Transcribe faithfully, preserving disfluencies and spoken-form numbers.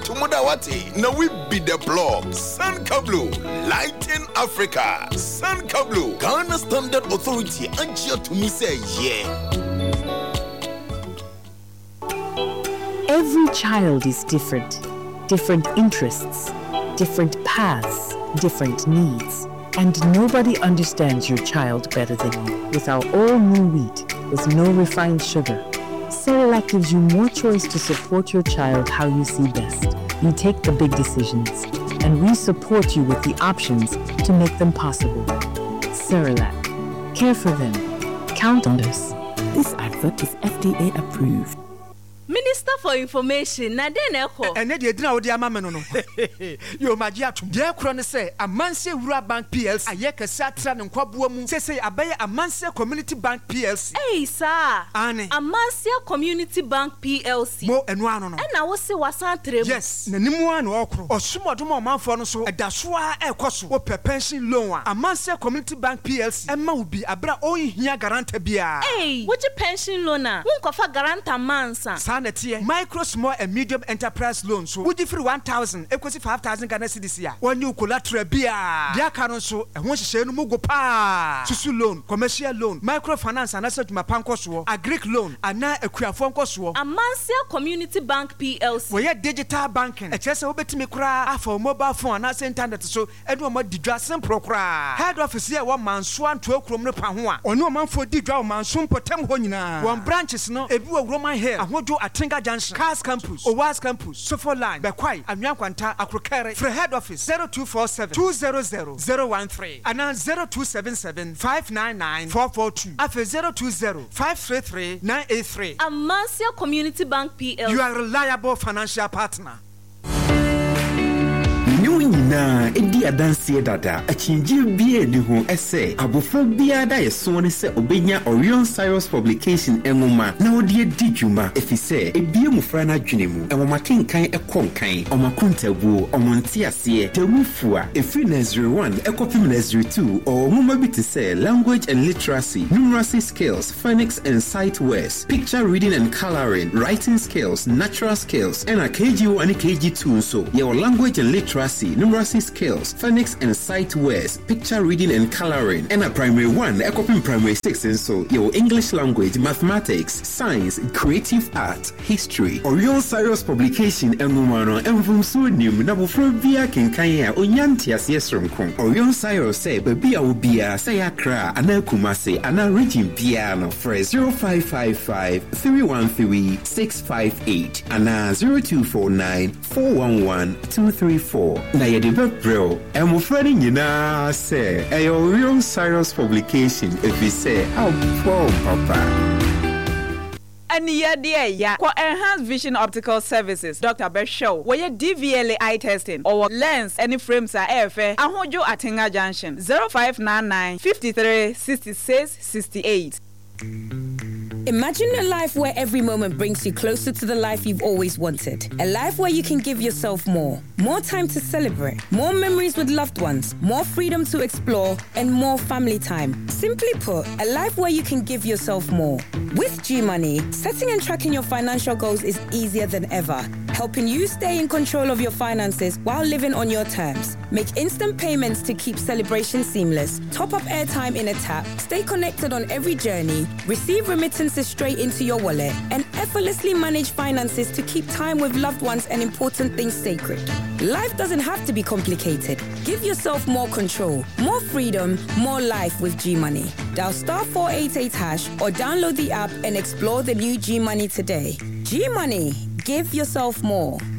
Tumudawati. Now we be the blog. San Kablu. Lighting Africa. San Kablu. Ghana Standard Authority. Anjia to me say yeah. Every child is different. Different interests, different paths, different needs. And nobody understands your child better than you. With our all-new wheat, with no refined sugar, Cerelac gives you more choice to support your child how you see best. You take the big decisions, and we support you with the options to make them possible. Cerelac. Care for them. Count on us. This advert is F D A approved. Minister for Information, na den eko. And na de dina wo de ama me no no. Yo maji atum. De ekro ne say Amanse Wura Bank P L C. Aye kese atra ne nkwaboa mu. Say say abaye Amanse Community Bank P L C. Hey sir. Ane. Amanse Community Bank P L C. Mo enu ano no. E na wo se wasan trem. Yes. Na nimu an okro. Osumodom omanfo no so edaso a ekoso. Wo pe pension loan a. Amanse Community Bank P L C. Emma wo bi abra o hia guarantee bia. Hey, wo je pension loan a? Wo nkofa guarantor mansa. Micro, small and medium enterprise loans. So would you free one thousand, equals five thousand Ghana cedis here. One new collateral beer. Dear Caron, so and once you say no mugo pa. Susu loan, commercial loan, microfinance, and answer to my pancos, a Greek loan, and now a queer phone cost. Amanse Community Bank P L C. We are digital banking. A chess over to me cry for mobile phone, and I sent internet so Edward more didrasson procra. Head office here one man swan to a chrome pahua. Or no man for didra man soon potem honina. One branches no, a blue Roman hair, and what do a Tinga Junction, Cars Campus, Owas Campus, Sofo Line, Bekwai, and Yankwanta, Akrokere, for head office zero two four seven, two zero zero, zero one three, and now zero two seven seven, five nine nine, four four two, after zero two zero, five three three, nine eight three. Amanse Community Bank P L C. You are a reliable financial partner. Na edi adanse dada achinji bia ni ho ese abofra bia da yeso ne se obenya Orion Cyrus publication enwoma na odi edi dwuma efise ebie mufra na dwene mu enwoma kenkan ekonkan omakontabu omonti ase tewufua efri nursery one ekopim nursery two or muma bi te se language and literacy, numeracy skills, phonics and sight words, picture reading and coloring, writing skills, natural skills, and a K G one and K G two so your language and literacy, numeracy skills, phonics and sight words, picture reading and coloring, and a primary one, equipping primary six, and so your English language, mathematics, science, creative art, history. Orion Cyrus publication and Mumano and from Sunim, Nabofrobia Kinkaya, Onyantias Yesromkon. Orion Cyrus say, Babia Ubia, Sayakra, Ana Kumase, Ana Regin Piano, for zero five five five, three one three, six five eight, Ana zero two four nine, four one one, two three four. Bro, and my friend Yina say, a Orion Cyrus publication if we say, how poor papa. And yeah, dear, yeah, for enhanced vision optical services, Doctor Best Show, where your D V L A eye testing or lens, any frames are F A, and hold you at Tinga Junction zero five nine nine, five three, six six, six eight. Imagine a life where every moment brings you closer to the life you've always wanted. A life where you can give yourself more. More time to celebrate. More memories with loved ones. More freedom to explore. And more family time. Simply put, a life where you can give yourself more. With G-Money, setting and tracking your financial goals is easier than ever. Helping you stay in control of your finances while living on your terms. Make instant payments to keep celebration seamless. Top up airtime in a tap. Stay connected on every journey. Receive remittances straight into your wallet. And effortlessly manage finances to keep time with loved ones and important things sacred. Life doesn't have to be complicated. Give yourself more control, more freedom, more life with G-Money. Dial star four eight eight hash or download the app and explore the new G-Money today. G-Money. Give yourself more.